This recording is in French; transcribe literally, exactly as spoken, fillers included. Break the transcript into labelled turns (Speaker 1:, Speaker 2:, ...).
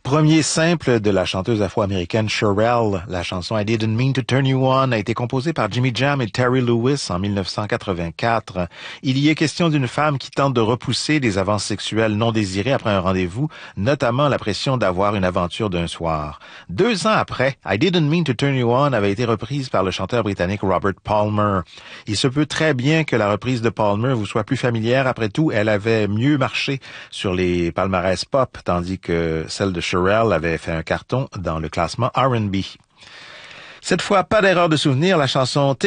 Speaker 1: Premier simple de la chanteuse afro-américaine Cherrelle, la chanson I Didn't Mean to Turn You On a été composée par Jimmy Jam et Terry Lewis en mille neuf cent quatre-vingt-quatre. Il y est question d'une femme qui tente de repousser des avances sexuelles non désirées après un rendez-vous, notamment la pression d'avoir une aventure d'un soir. Deux ans après, I Didn't Mean to Turn You On avait été reprise par le chanteur britannique Robert Palmer. Il se peut très bien que la reprise de Palmer vous soit plus familière. Après tout, elle avait mieux marché sur les palmarès pop, tandis que celle de Cherrelle avait fait un carton dans le classement R and B. Cette fois, pas d'erreur de souvenir, la chanson